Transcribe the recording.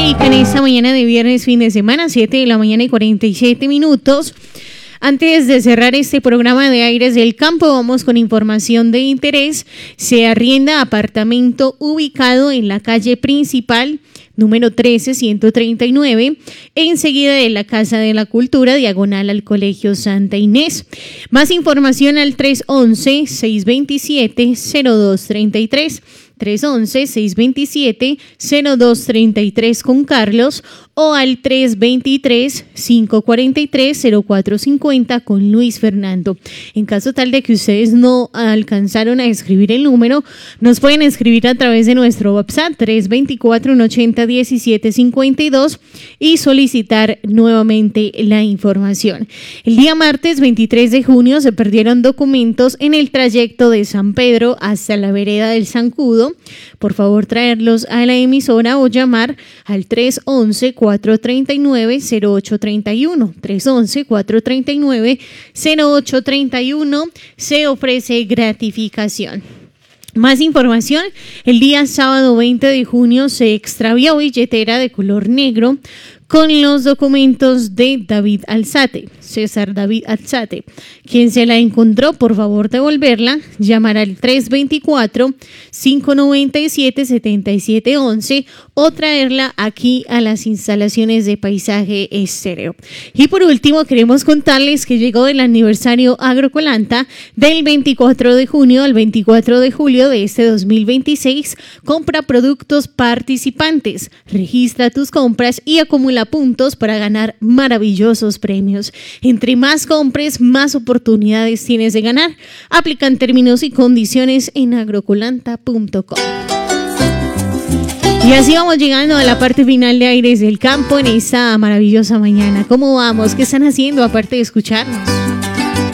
América en esta mañana de viernes, fin de semana, 7 de la mañana y 47 minutos. Antes de cerrar este programa de Aires del Campo, vamos con información de interés. Se arrienda apartamento ubicado en la calle principal, número 13139, enseguida de la Casa de la Cultura, diagonal al Colegio Santa Inés. Más información al 311-627-0233. 311-627-0233 con Carlos o al 323-543-0450 con Luis Fernando. En caso tal de que ustedes no alcanzaron a escribir el número, nos pueden escribir a través de nuestro WhatsApp 324-180-1752 y solicitar nuevamente la información. El día martes 23 de junio se perdieron documentos en el trayecto de San Pedro hasta la vereda del Zancudo. Por favor, traerlos a la emisora o llamar al 311-439-0831. 311-439-0831. Se ofrece gratificación. Más información, el día sábado 20 de junio se extravió billetera de color negro con los documentos de David Alzate, César David Alzate. Quien se la encontró, por favor devolverla, llamar al 324-597-7711 o traerla aquí a las instalaciones de Paisaje Estéreo. Y por último, queremos contarles que llegó el aniversario Agrocolanta del 24 de junio al 24 de julio de este 2026. Compra productos participantes, registra tus compras y acumula puntos para ganar maravillosos premios. Entre más compres, más oportunidades tienes de ganar. Aplican términos y condiciones en agrocolanta.com. Y así vamos llegando a la parte final de Aires del Campo en esta maravillosa mañana. ¿Cómo vamos? ¿Qué están haciendo aparte de escucharnos?